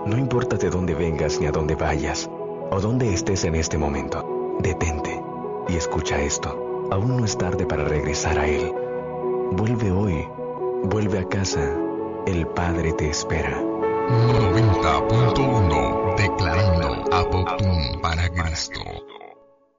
No importa de dónde vengas ni a dónde vayas, o dónde estés en este momento, detente y escucha esto. Aún no es tarde para regresar a Él. Vuelve hoy, vuelve a casa. El Padre te espera. 90.1 Declarando Apoptún para Cristo.